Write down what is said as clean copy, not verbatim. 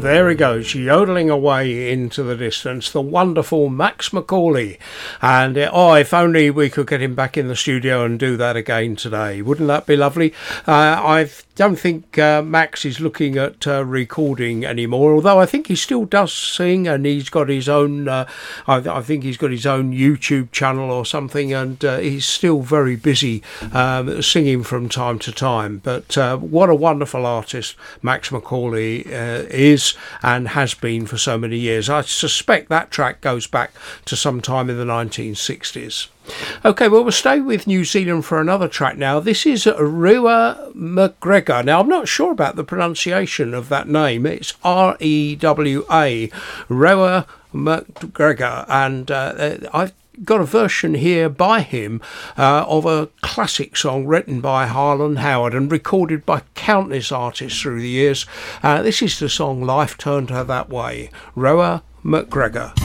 There he goes, yodeling away into the distance, the wonderful Max Macaulay. And if only we could get him back in the studio and do that again today. Wouldn't that be lovely? I don't think Max is looking at recording anymore, although I think he still does sing, and he's got his own, I think he's got his own YouTube channel or something, and he's still very busy singing from time to time. But what a wonderful artist Max Macaulay is and has been for so many years. I suspect that track goes back to sometime in the 1960s. OK, well, we'll stay with New Zealand for another track now. This is Rewa McGregor. Now, I'm not sure about the pronunciation of that name. It's R-E-W-A, Rewa McGregor. And I've got a version here by him of a classic song written by Harlan Howard and recorded by countless artists through the years. This is the song Life Turned Her That Way, Rewa McGregor.